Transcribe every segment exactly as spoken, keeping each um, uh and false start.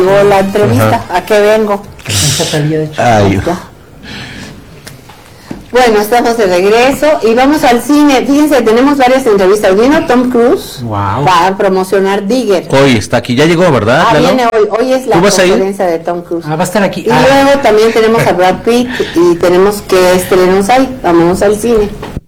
llegó la entrevista. Ajá. ¿A qué vengo? Ay, bueno, estamos de regreso y vamos al cine. Fíjense, tenemos varias entrevistas. Vino Tom Cruise, wow, va a promocionar Digger. Hoy está aquí, ya llegó, ¿verdad? Ah, viene hoy. Hoy es la conferencia de Tom Cruise. Ah, va a estar aquí. Y ah. luego también tenemos a Brad Pitt y tenemos que estrenos ahí. Vamos al cine.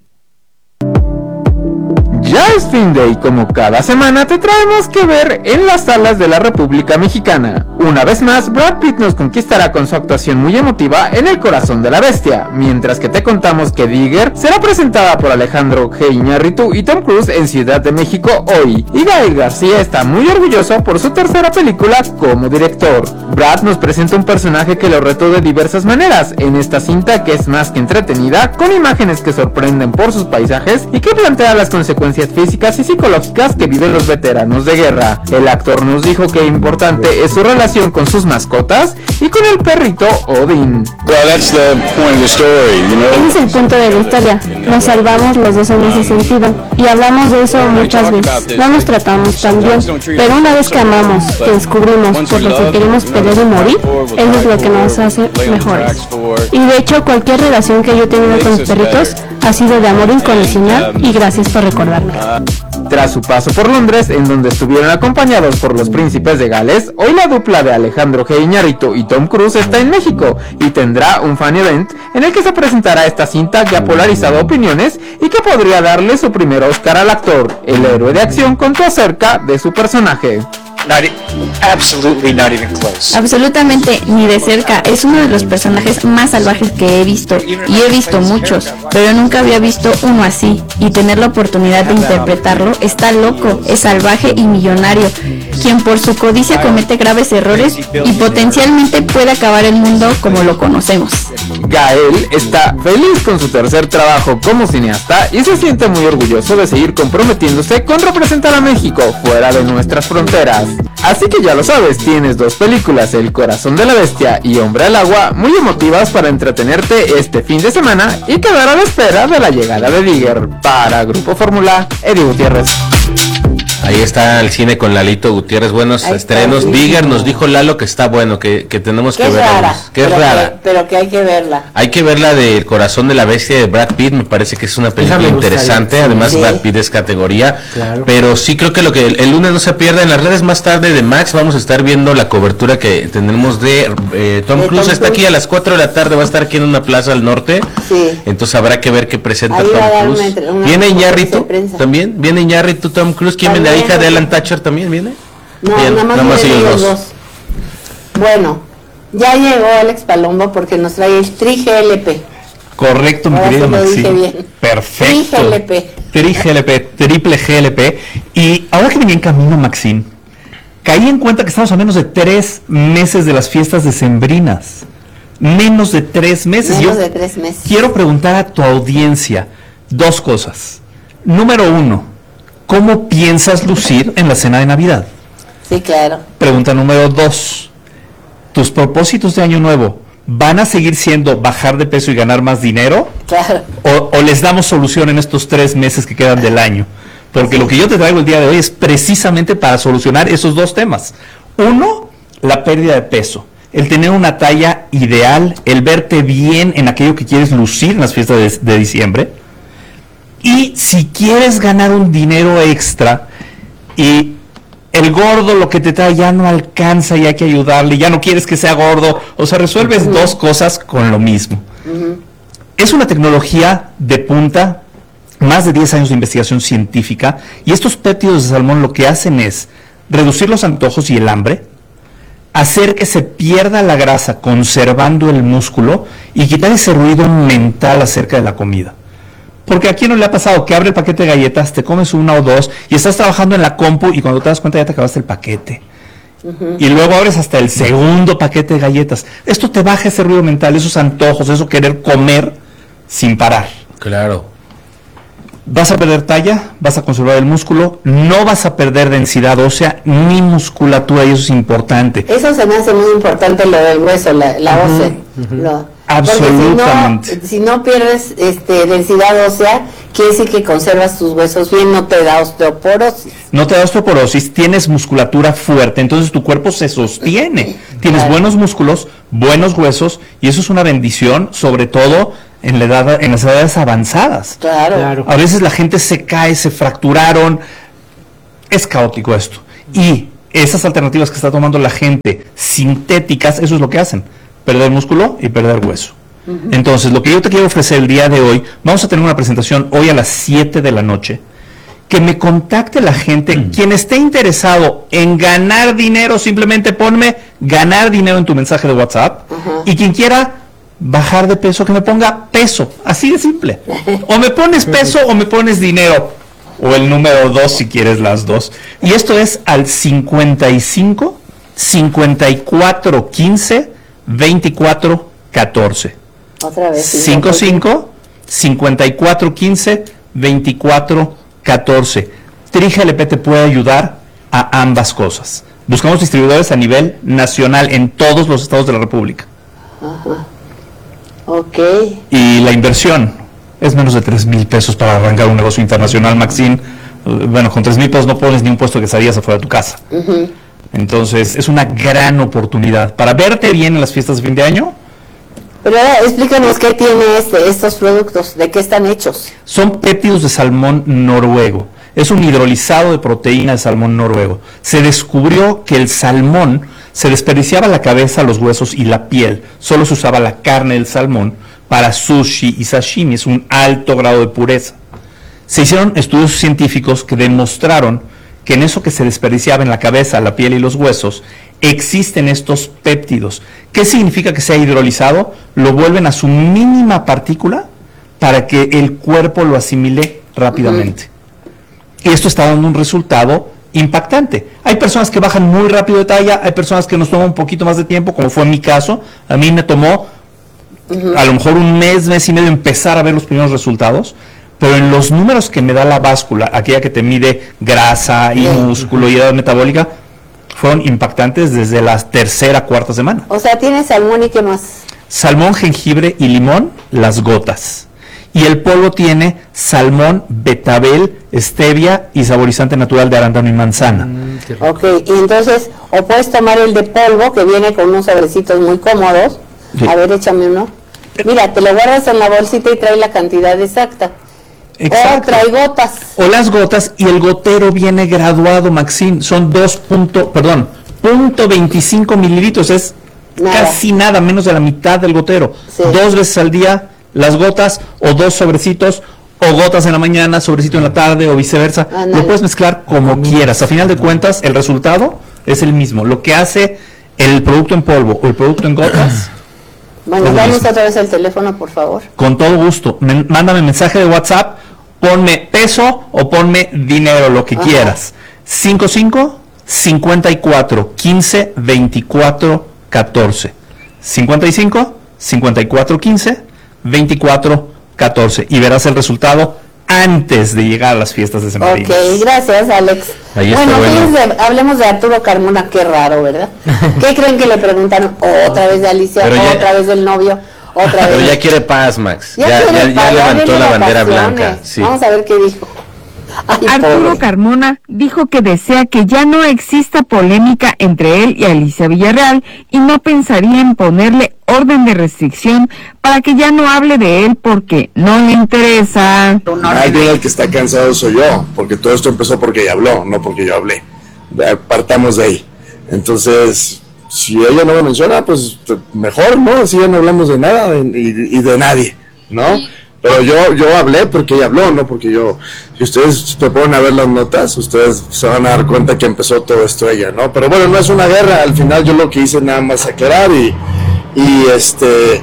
Ya es fin de y como cada semana te traemos que ver en las salas de la República Mexicana. Una vez más, Brad Pitt nos conquistará con su actuación muy emotiva en El Corazón de la Bestia, mientras que te contamos que Digger será presentada por Alejandro G. Iñárritu y Tom Cruise en Ciudad de México hoy. Y Gael García está muy orgulloso por su tercera película como director. Brad nos presenta un personaje que lo retó de diversas maneras en esta cinta que es más que entretenida, con imágenes que sorprenden por sus paisajes y que plantea las consecuencias físicas y psicológicas que viven los veteranos de guerra. El actor nos dijo que importante es su relación con sus mascotas y con el perrito Odin. Well, that's the point of the story, you know? Ese es el punto de la historia. Nos salvamos los dos en ese sentido y hablamos de eso muchas veces. No nos tratamos tan bien, pero una vez que amamos, que descubrimos por lo que queremos pelear y morir, eso es lo que nos hace mejores. Y de hecho, cualquier relación que yo he tenido con mis perritos ha sido de amor incondicional y gracias por recordarme. Tras su paso por Londres, en donde estuvieron acompañados por los príncipes de Gales, hoy la dupla de Alejandro G. Iñárritu y Tom Cruise está en México y tendrá un fan event en el que se presentará esta cinta que ha polarizado opiniones y que podría darle su primer Oscar al actor. El héroe de acción contó acerca de su personaje. Not, absolutely not even close. Absolutamente ni de cerca. Es uno de los personajes más salvajes que he visto y he visto muchos, pero nunca había visto uno así y tener la oportunidad de interpretarlo. Está loco, es salvaje y millonario, quien por su codicia comete graves errores y potencialmente puede acabar el mundo como lo conocemos. Gael está feliz con su tercer trabajo como cineasta y se siente muy orgulloso de seguir comprometiéndose con representar a México fuera de nuestras fronteras. Así que ya lo sabes, tienes dos películas, El Corazón de la Bestia y Hombre al Agua, muy emotivas para entretenerte este fin de semana y quedar a la espera de la llegada de Digger. Para Grupo Fórmula, Eddie Gutiérrez. Ahí está el cine con Lalito Gutiérrez, buenos Ahí estrenos. Digger nos dijo Lalo que está bueno, que, que tenemos que, que verla. Que es rara. Que, pero que hay que verla. Hay que verla de El Corazón de la Bestia de Brad Pitt, me parece que es una película interesante, gustaría, además sí. Brad Pitt es categoría, claro. Pero sí creo que lo que el, el lunes no se pierda en las redes más tarde de Max, vamos a estar viendo la cobertura que tenemos de eh, Tom de Cruise, Tom está Cruise. Aquí a las cuatro de la tarde, va a estar aquí en una plaza al norte, sí. Entonces habrá que ver qué presenta Ahí Tom Cruise. Una, una ¿Viene Iñárritu también? ¿Viene Iñárritu, Tom Cruise? ¿Quién viene? ¿La hija de Alan Thatcher también viene? No, Bien, nada más, nada más ellos dos. dos. Bueno, ya llegó Alex Palombo porque nos trae el Tri G L P. Correcto, mi querido Maxi. Perfecto. Tri G L P. Tri G L P, triple G L P. Y ahora que venía en camino, Maxine, caí en cuenta que estamos a menos de tres meses de las fiestas decembrinas. Menos de tres meses. Menos Yo de tres meses. Quiero preguntar a tu audiencia dos cosas. Número uno, ¿cómo piensas lucir en la cena de Navidad? Sí, claro. Pregunta número dos, ¿tus propósitos de año nuevo van a seguir siendo bajar de peso y ganar más dinero? Claro. ¿O, o les damos solución en estos tres meses que quedan del año? Porque sí. Lo que yo te traigo el día de hoy es precisamente para solucionar esos dos temas. Uno, la pérdida de peso. El tener una talla ideal, el verte bien en aquello que quieres lucir en las fiestas de, de diciembre. Y si quieres ganar un dinero extra y el gordo lo que te trae ya no alcanza y hay que ayudarle, ya no quieres que sea gordo, o sea, resuelves uh-huh. dos cosas con lo mismo. Uh-huh. Es una tecnología de punta, más de diez años de investigación científica, y estos péptidos de salmón lo que hacen es reducir los antojos y el hambre, hacer que se pierda la grasa conservando el músculo y quitar ese ruido mental acerca de la comida. Porque a quién no le ha pasado que abre el paquete de galletas, te comes una o dos y estás trabajando en la compu y cuando te das cuenta ya te acabaste el paquete. Uh-huh. Y luego abres hasta el segundo paquete de galletas. Esto te baja ese ruido mental, esos antojos, eso querer comer sin parar. Claro. Vas a perder talla, vas a conservar el músculo, no vas a perder densidad ósea ni musculatura, y eso es importante. Eso se me hace muy importante, lo del hueso, la, la ósea. Uh-huh. Uh-huh. Lo, Absolutamente. Si no, si no pierdes este, densidad ósea, quiere decir que conservas tus huesos bien, no te da osteoporosis. No te da osteoporosis, tienes musculatura fuerte, entonces tu cuerpo se sostiene. Tienes claro. buenos músculos, buenos huesos, y eso es una bendición, sobre todo en la edad, en las edades avanzadas. Claro. claro. A veces la gente se cae, se fracturaron. Es caótico esto. Y esas alternativas que está tomando la gente, sintéticas, eso es lo que hacen. Perder músculo y perder hueso. Uh-huh. Entonces, lo que yo te quiero ofrecer el día de hoy, vamos a tener una presentación hoy a las siete de la noche, que me contacte la gente, uh-huh. quien esté interesado en ganar dinero, simplemente ponme ganar dinero en tu mensaje de WhatsApp, uh-huh. y quien quiera bajar de peso, que me ponga peso, así de simple. O me pones peso o me pones dinero, o el número dos si quieres las dos. Y esto es al cincuenta y cinco, cincuenta y cuatro, quince, veinticuatro, catorce. Otra vez. cincuenta y cinco, cincuenta y cuatro, quince, veinticuatro, catorce. TriGLP te puede ayudar a ambas cosas. Buscamos distribuidores a nivel nacional en todos los estados de la República. Ajá. Ok. Y la inversión es menos de tres mil pesos para arrancar un negocio internacional, Maxine. Bueno, con tres mil pesos no pones ni un puesto de quesadillas afuera de tu casa. Uh-huh. Entonces, es una gran oportunidad para verte bien en las fiestas de fin de año. Pero ahora explícanos qué tiene este, estos productos, de qué están hechos. Son péptidos de salmón noruego. Es un hidrolizado de proteína de salmón noruego. Se descubrió que el salmón se desperdiciaba la cabeza, los huesos y la piel. Solo se usaba la carne del salmón para sushi y sashimi. Es un alto grado de pureza. Se hicieron estudios científicos que demostraron que en eso que se desperdiciaba en la cabeza, la piel y los huesos, existen estos péptidos. ¿Qué significa que sea hidrolizado? Lo vuelven a su mínima partícula para que el cuerpo lo asimile rápidamente. Uh-huh. Y esto está dando un resultado impactante. Hay personas que bajan muy rápido de talla, hay personas que nos toman un poquito más de tiempo, como fue en mi caso. A mí me tomó uh-huh. a lo mejor un mes, mes y medio empezar a ver los primeros resultados. Pero en los números que me da la báscula, aquella que te mide grasa y músculo y edad metabólica, fueron impactantes desde la tercera, cuarta semana. O sea, ¿tiene salmón y qué más? Salmón, jengibre y limón, las gotas. Y el polvo tiene salmón, betabel, stevia y saborizante natural de arándano y manzana. Mm, ok, y entonces, o puedes tomar el de polvo, que viene con unos sobrecitos muy cómodos. Sí. A ver, échame uno. Mira, te lo guardas en la bolsita y trae la cantidad exacta. Exacto. O trae gotas. O las gotas, y el gotero viene graduado, Maxine. Son dos punto, perdón, punto veinticinco mililitros. Es nada. Casi nada, menos de la mitad del gotero. Sí. Dos veces al día, las gotas, o dos sobrecitos, o gotas en la mañana, sobrecito en la tarde, o viceversa. Ah, lo puedes mezclar como quieras. A final de cuentas, el resultado es el mismo. Lo que hace el producto en polvo o el producto en gotas. Bueno, damos otra vez el teléfono, por favor. Con todo gusto. Me, mándame mensaje de WhatsApp, ponme peso o ponme dinero, lo que Ajá. quieras. cincuenta y cinco, cincuenta y cuatro, quince, veinticuatro, catorce. cincuenta y cinco, cincuenta y cuatro, quince, veinticuatro, catorce. Y verás el resultado antes de llegar a las fiestas de Sembrina. Ok, gracias, Alex. Ahí bueno, bueno. De, hablemos de Arturo Carmona, qué raro, ¿verdad? ¿Qué creen que le preguntaron? Otra vez de Alicia, ya, otra vez del novio, otra pero vez. ya quiere paz, Max. Ya, ya, ya, ya, ya levantó la bandera vacaciones. blanca. Sí. Vamos a ver qué dijo. Ay, Arturo pobre. Carmona dijo que desea que ya no exista polémica entre él y Alicia Villarreal y no pensaría en ponerle orden de restricción para que ya no hable de él porque no le interesa. Alguien el que está cansado soy yo, porque todo esto empezó porque ella habló, no porque yo hablé. Partamos de ahí. Entonces, si ella no me menciona, pues mejor, ¿no? Así ya no hablamos de nada y, y de nadie, ¿no? Pero yo yo hablé porque ella habló, no porque yo. Si ustedes se ponen a ver las notas, ustedes se van a dar cuenta que empezó todo esto ella, ¿no? Pero bueno, no es una guerra, al final yo lo que hice nada más aclarar y, y este,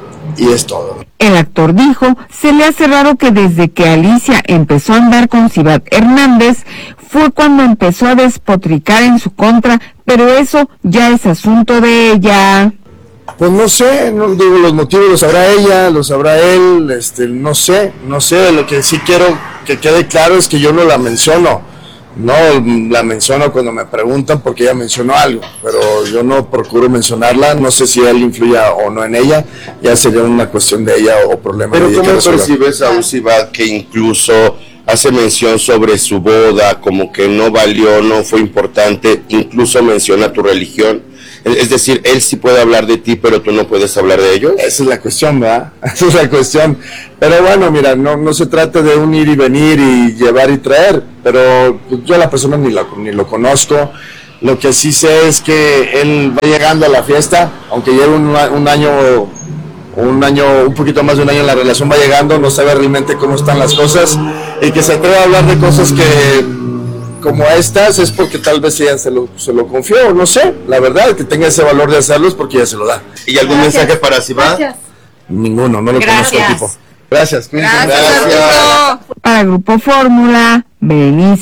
y es todo. El actor dijo, se le hace raro que desde que Alicia empezó a andar con Cibat Hernández, fue cuando empezó a despotricar en su contra, pero eso ya es asunto de ella. Pues no sé, no digo, los motivos los sabrá ella, los sabrá él, este, no sé, no sé, lo que sí quiero que quede claro es que yo no la menciono, No la menciono cuando me preguntan porque ella mencionó algo, pero yo no procuro mencionarla, no sé si él influya o no en ella, ya sería una cuestión de ella o problema pero de ella. ¿Pero cómo percibes a un Sivad que incluso hace mención sobre su boda, como que no valió, no fue importante, incluso menciona tu religión? Es decir, él sí puede hablar de ti, pero tú no puedes hablar de ellos. Esa es la cuestión, ¿verdad? Esa es la cuestión. Pero bueno, mira, no, no se trata de un ir y venir y llevar y traer, pero yo a la persona ni, la, ni lo conozco. Lo que sí sé es que él va llegando a la fiesta, aunque lleve un, un año, un año, un poquito más de un año en la relación, va llegando, no sabe realmente cómo están las cosas, y que se atreva a hablar de cosas que como estas es porque tal vez ella se lo, se lo confió, no sé, la verdad, que tenga ese valor de hacerlo es porque ella se lo da. ¿Y algún Gracias. mensaje para Sivad? Ninguno, no lo Gracias. conozco al tipo. Gracias. Gracias. Gracias. Para Grupo Fórmula, Berenice